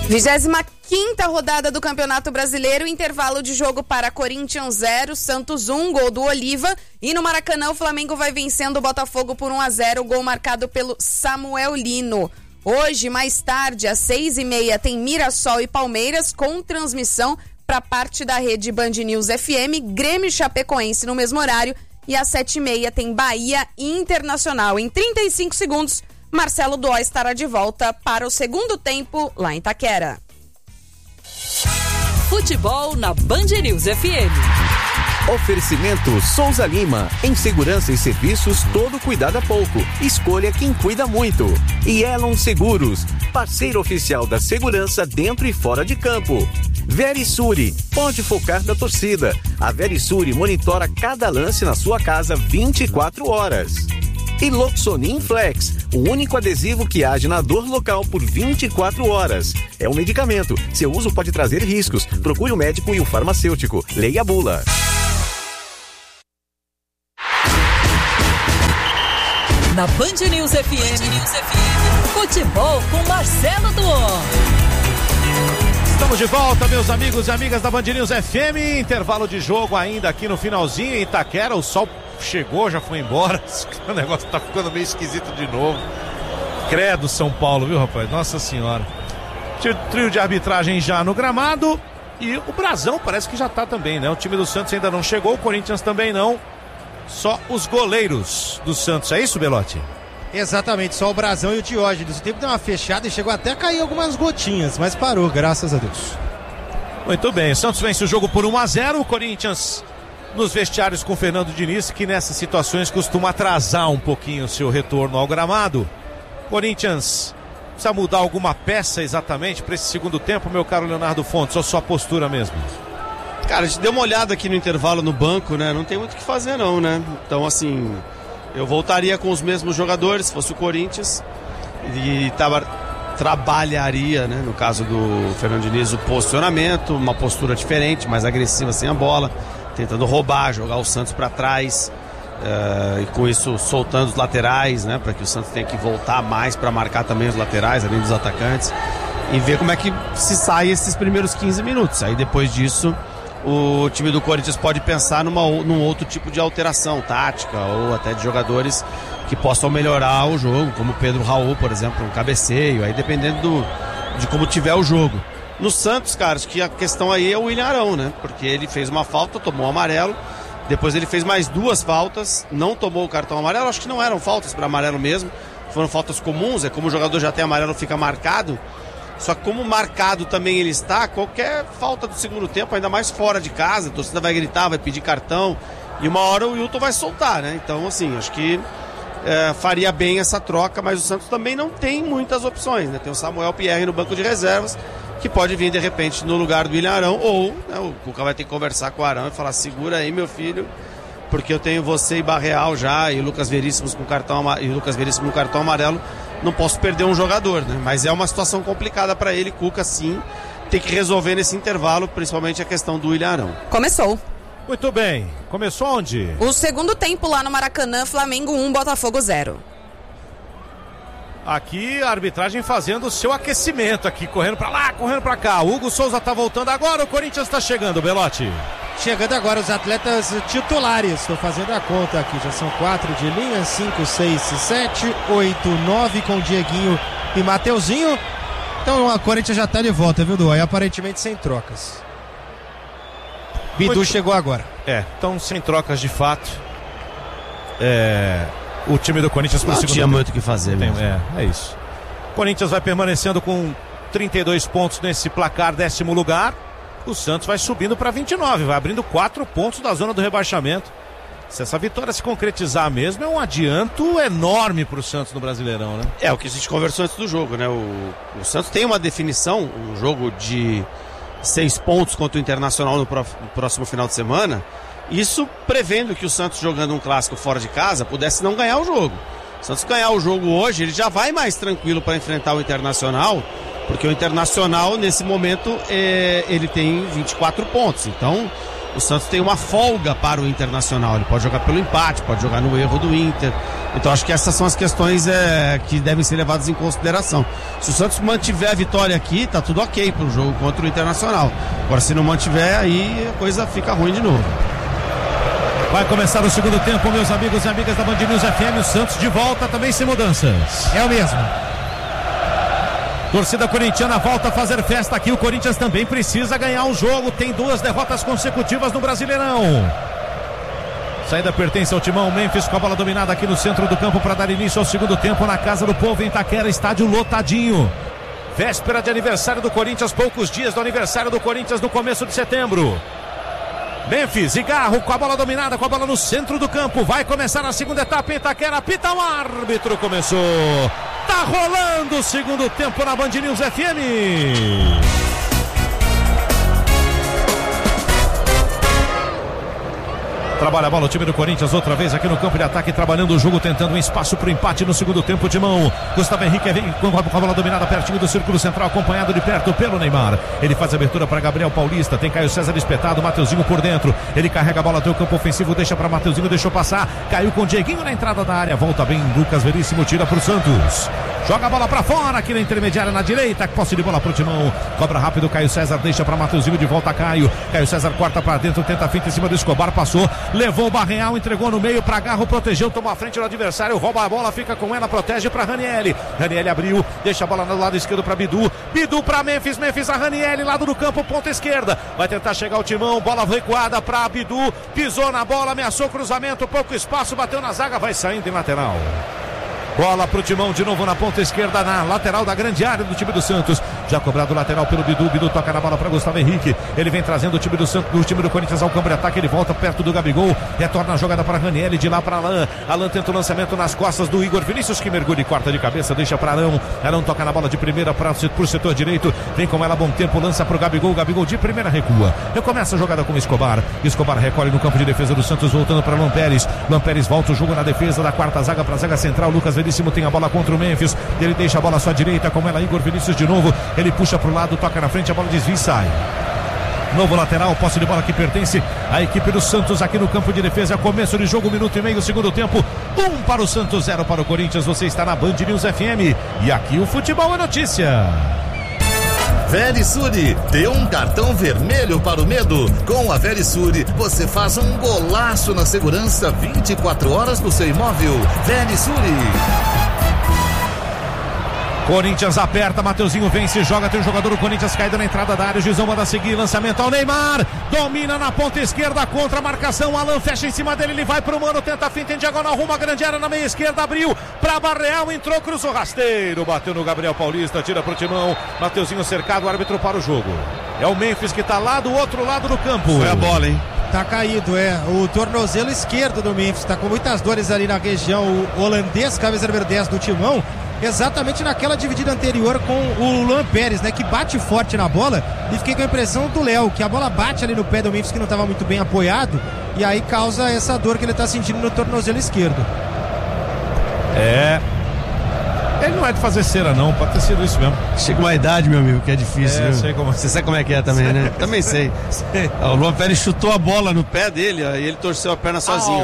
25ª rodada do Campeonato Brasileiro, intervalo de jogo para Corinthians 0, Santos 1, gol do Oliva, e no Maracanã o Flamengo vai vencendo o Botafogo por 1-0, gol marcado pelo Samuel Lino. Hoje, mais tarde, às 6h30, tem Mirassol e Palmeiras com transmissão para parte da rede Band News FM, Grêmio e Chapecoense no mesmo horário, e às 7h30 tem Bahia e Internacional. Em 35 segundos, Marcelo Duó estará de volta para o segundo tempo lá em Itaquera. Futebol na Band News FM. Oferecimento Souza Lima. Em segurança e serviços, todo cuidado é pouco. Escolha quem cuida muito. E Elon Seguros, parceiro oficial da segurança dentro e fora de campo. Verisure, pode focar da torcida. A Verisure monitora cada lance na sua casa 24 horas. E Loxonin Flex, o único adesivo que age na dor local por 24 horas. É um medicamento. Seu uso pode trazer riscos. Procure o médico e o farmacêutico. Leia a bula. Na Band News FM, futebol com Marcelo Duó. Estamos de volta, meus amigos e amigas da Band News FM. Intervalo de jogo ainda aqui no finalzinho em Itaquera. O sol chegou, já foi embora. O negócio tá ficando meio esquisito de novo. Credo, São Paulo, viu, rapaz? Nossa senhora. Trio de arbitragem já no gramado. E o Brasão parece que já tá também, né? O time do Santos ainda não chegou, o Corinthians também não. Só os goleiros do Santos, é isso, Belotti? Exatamente, só o Brasão e o Diógenes. O tempo deu uma fechada e chegou até a cair algumas gotinhas, mas parou, graças a Deus. Muito bem, o Santos vence o jogo por 1-0. O Corinthians nos vestiários com o Fernando Diniz, que nessas situações costuma atrasar um pouquinho o seu retorno ao gramado. Corinthians precisa mudar alguma peça exatamente para esse segundo tempo, meu caro Leonardo Fontes, ou só a postura mesmo? Cara, a gente deu uma olhada aqui no intervalo no banco, né? Não tem muito o que fazer não, né? Então, assim, eu voltaria com os mesmos jogadores, se fosse o Corinthians, e trabalharia, né? No caso do Fernando Diniz, o posicionamento, uma postura diferente, mais agressiva sem a bola, tentando roubar, jogar o Santos para trás, e com isso soltando os laterais, né? Para que o Santos tenha que voltar mais para marcar também os laterais, além dos atacantes, e ver como é que se sai esses primeiros 15 minutos. Aí depois disso, o time do Corinthians pode pensar num outro tipo de alteração tática ou até de jogadores que possam melhorar o jogo, como o Pedro Raul, por exemplo, um cabeceio, aí dependendo de como tiver o jogo. No Santos, cara, acho que a questão aí é o William Arão, né? Porque ele fez uma falta, tomou um amarelo, depois ele fez mais 2 faltas, não tomou o cartão amarelo, acho que não eram faltas para amarelo mesmo, foram faltas comuns, é como o jogador já tem amarelo, fica marcado. Só que como marcado também ele está, qualquer falta do segundo tempo, ainda mais fora de casa, a torcida vai gritar, vai pedir cartão, e uma hora o Wilton vai soltar, né? Então, assim, acho que faria bem essa troca, mas o Santos também não tem muitas opções, né? Tem o Samuel Pierre no banco de reservas, que pode vir de repente no lugar do William Arão, ou, né, o Cuca vai ter que conversar com o Arão e falar: segura aí, meu filho, porque eu tenho você e Barreal já, e o Lucas Veríssimo com cartão amarelo, não posso perder um jogador, né? Mas é uma situação complicada para ele, Cuca, sim, tem que resolver nesse intervalo, principalmente a questão do William Arão. Começou. Muito bem, começou onde? O segundo tempo lá no Maracanã, Flamengo 1, Botafogo 0. Aqui a arbitragem fazendo o seu aquecimento aqui, correndo pra lá, correndo pra cá. O Hugo Souza tá voltando agora, o Corinthians tá chegando, Belotti. Chegando agora os atletas titulares, estou fazendo a conta aqui, já são 4 de linha, 5, 6, 7, 8, 9 com Dieguinho e Mateuzinho. Então a Corinthians já tá de volta, viu, Duó? E aparentemente sem trocas. Bidu chegou agora. Então sem trocas de fato. O time do Corinthians não tinha muito o que fazer mesmo. É isso. O Corinthians vai permanecendo com 32 pontos nesse placar, 10º lugar. O Santos vai subindo para 29, vai abrindo 4 pontos da zona do rebaixamento. Se essa vitória se concretizar mesmo, é um adianto enorme para o Santos no Brasileirão, né? É o que a gente conversou antes do jogo, né? O Santos tem uma definição, um jogo de 6 pontos contra o Internacional no próximo final de semana. Isso prevendo que o Santos, jogando um clássico fora de casa, pudesse não ganhar o jogo. Se o Santos ganhar o jogo hoje, ele já vai mais tranquilo para enfrentar o Internacional, porque o Internacional, nesse momento, ele tem 24 pontos. Então, o Santos tem uma folga para o Internacional. Ele pode jogar pelo empate, pode jogar no erro do Inter. Então acho que essas são as questões que devem ser levadas em consideração. Se o Santos mantiver a vitória aqui, tá tudo ok pro jogo contra o Internacional. Agora se não mantiver, aí a coisa fica ruim de novo. Vai começar o segundo tempo, meus amigos e amigas da Band News FM. O Santos de volta, também sem mudanças. É o mesmo. Torcida corintiana volta a fazer festa aqui. O Corinthians também precisa ganhar o jogo. Tem 2 derrotas consecutivas no Brasileirão. Saída pertence ao Timão. Memphis com a bola dominada aqui no centro do campo para dar início ao segundo tempo na Casa do Povo em Itaquera, estádio lotadinho. Véspera de aniversário do Corinthians, poucos dias do aniversário do Corinthians no começo de setembro. Memphis e Garro com a bola dominada, com a bola no centro do campo. Vai começar a segunda etapa em Itaquera. Apita o árbitro, começou. Tá rolando o segundo tempo na Band News FM. Trabalha a bola o time do Corinthians outra vez aqui no campo de ataque, trabalhando o jogo, tentando um espaço para o empate no segundo tempo de mão. Gustavo Henrique vem com a bola dominada pertinho do círculo central, acompanhado de perto pelo Neymar. Ele faz a abertura para Gabriel Paulista, tem Caio César espetado, Mateuzinho por dentro. Ele carrega a bola até o campo ofensivo, deixa para Mateuzinho, deixou passar. Caiu com o Dieguinho na entrada da área, volta bem Lucas Veríssimo, tira para o Santos. Joga a bola para fora aqui na intermediária na direita, posse de bola pro Timão. Cobra rápido, Caio César deixa para Mateuzinho, de volta a Caio. Caio César corta para dentro, tenta a finta em cima do Escobar, passou, levou o Barreal, entregou no meio para Garro, protegeu, tomou a frente do adversário, rouba a bola, fica com ela, protege para Ranieri. Ranieri abriu, deixa a bola no lado esquerdo para Bidu. Bidu para Memphis, Memphis a Ranieri, lado do campo, ponta esquerda. Vai tentar chegar o Timão, bola recuada para Bidu, pisou na bola, ameaçou cruzamento, pouco espaço, bateu na zaga, vai saindo em lateral. Bola pro Timão de novo na ponta esquerda, na lateral da grande área do time do Santos. Já cobrado o lateral pelo Bidu. Bidu toca na bola para Gustavo Henrique. Ele vem trazendo o time do Santos, o time do Corinthians ao campo de ataque. Ele volta perto do Gabigol. Retorna a jogada para Ranieri, de lá para Alain. Alain tenta o lançamento nas costas do Igor Vinícius, que mergulha e corta de cabeça, deixa para Arão. Arão toca na bola de primeira pro setor direito. Vem com ela, bom tempo, lança pro Gabigol. Gabigol de primeira recua. Recomeça a jogada com Escobar. Escobar recolhe no campo de defesa do Santos, voltando para Lampérez. Lampérez volta o jogo na defesa da quarta zaga para a zaga central. Lucas Veríssimo tem a bola contra o Memphis, ele deixa a bola à sua direita, com ela Igor Vinícius de novo, ele puxa para o lado, toca na frente, a bola desvia e sai. Novo lateral, posse de bola que pertence à equipe do Santos aqui no campo de defesa. Começo de jogo, 1 minuto e meio, segundo tempo, 1 para o Santos, 0 para o Corinthians. Você está na Band News FM e aqui o futebol é notícia. Verisure, dê um cartão vermelho para o medo. Com a Verisure, você faz um golaço na segurança 24 horas do seu imóvel. Verisure. Corinthians aperta, Mateuzinho vence, joga, tem um jogador do Corinthians caído na entrada da área, o Gizão manda seguir, lançamento ao Neymar, domina na ponta esquerda, contra a marcação, Alan fecha em cima dele, ele vai pro mano, tenta a finta em diagonal, rumo à grande área na meia esquerda, abriu pra Barreal, entrou, cruzou rasteiro, bateu no Gabriel Paulista, tira pro Timão, Mateuzinho cercado, o árbitro para o jogo. É o Memphis que tá lá do outro lado do campo. Foi a bola, hein? Tá caído, o tornozelo esquerdo do Memphis, tá com muitas dores ali na região, o holandês, camisa número 10 do Timão, exatamente naquela dividida anterior com o Luan Pérez, né, que bate forte na bola, e fiquei com a impressão do Léo, que a bola bate ali no pé do Memphis, que não estava muito bem apoiado, e aí causa essa dor que ele tá sentindo no tornozelo esquerdo. Ele não é de fazer cera não, pode ter sido isso mesmo. Chega uma idade, meu amigo, que é difícil. Sei como... Você sabe como é que é também, né? Também sei. O Luan Pérez chutou a bola no pé dele, ó, e ele torceu a perna sozinho.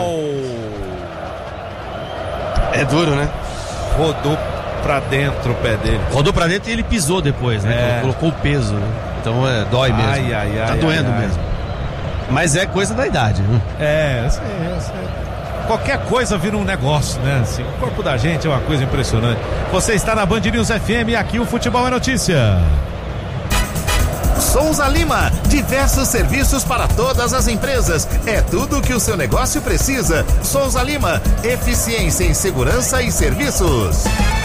É duro, né? Rodou pra dentro o pé dele. Rodou pra dentro e ele pisou depois, né? Colocou o peso, né? Então dói mesmo. Tá doendo mesmo. Mas é coisa da idade, né? Eu sei. Qualquer coisa vira um negócio, né? Assim, o corpo da gente é uma coisa impressionante. Você está na Band News FM e aqui o futebol é notícia. Souza Lima, diversos serviços para todas as empresas. É tudo o que o seu negócio precisa. Souza Lima, eficiência em segurança e serviços.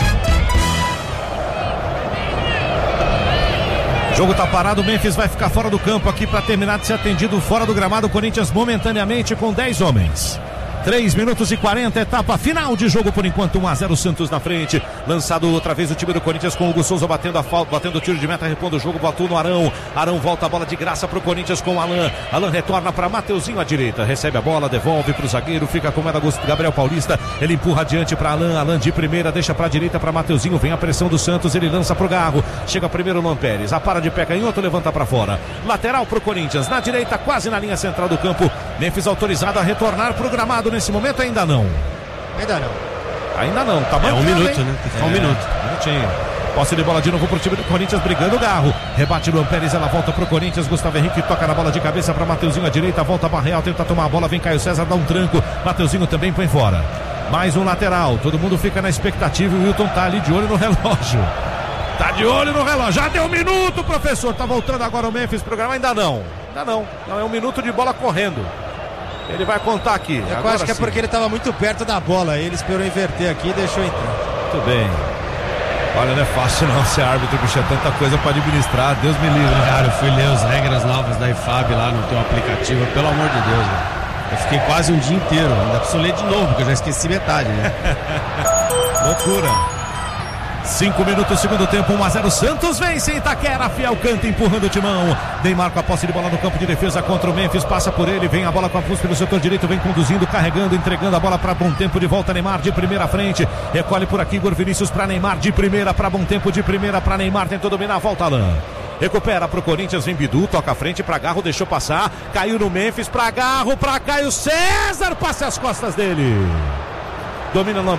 O jogo tá parado, o Memphis vai ficar fora do campo aqui para terminar de ser atendido fora do gramado. Corinthians momentaneamente com 10 homens. 3 minutos e 40, etapa final de jogo por enquanto, 1-0 Santos na frente. Lançado outra vez o time do Corinthians com o Hugo Souza batendo a falta, batendo o tiro de meta, repondo o jogo, botou no Arão. Arão volta a bola de graça pro Corinthians com o Alan. Alan retorna para Mateuzinho à direita, recebe a bola, devolve pro zagueiro, fica com ela Gabriel Paulista. Ele empurra adiante para Alan. Alan de primeira, deixa pra direita para Mateuzinho. Vem a pressão do Santos, ele lança pro Garro. Chega primeiro o Luan Pérez, a para de pé canhoto, levanta para fora. Lateral pro Corinthians, na direita, quase na linha central do campo. Memphis autorizado a retornar pro gramado nesse momento, ainda não. Ainda não, tá bom. É um minuto, né? Tem que ficar um minuto. Minutinho. Posse de bola de novo pro time do Corinthians, brigando o Garro. Rebate Luan Pérez, ela volta pro Corinthians. Gustavo Henrique toca na bola de cabeça pra Mateuzinho à direita, volta Barreal, tenta tomar a bola, vem Caio César, dá um tranco. Mateuzinho também põe fora. Mais um lateral, todo mundo fica na expectativa. O Wilton tá ali de olho no relógio. Tá de olho no relógio, já deu um minuto, professor. Tá voltando agora o Memphis pro programa, ainda não. Não, é um minuto de bola correndo. Ele vai contar aqui. Eu acho que é porque ele estava muito perto da bola. Ele esperou inverter aqui e deixou entrar. Muito bem. Olha, não é fácil não ser árbitro, bicho. É tanta coisa para administrar. Deus me livre. Cara, eu fui ler as regras novas da IFAB lá no teu aplicativo. Pelo amor de Deus, né? Eu fiquei quase um dia inteiro. Ainda preciso ler de novo, porque eu já esqueci metade, né? Loucura. 5 minutos, segundo tempo, 1-0. Santos vence em Itaquera. Fiel canta empurrando o timão. Neymar com a posse de bola no campo de defesa contra o Memphis. Passa por ele, vem a bola com a pulso pelo setor direito. Vem conduzindo, carregando, entregando a bola para Bom Tempo de volta. Neymar de primeira frente. Recolhe por aqui Igor Vinícius para Neymar de primeira. Para Bom Tempo de primeira. Para Neymar, tentou dominar. Volta Alain. Recupera pro Corinthians, vem Bidu, toca a frente pra Garro, deixou passar. Caiu no Memphis, pra Garro, pra Caio César. Passa as costas dele. Domina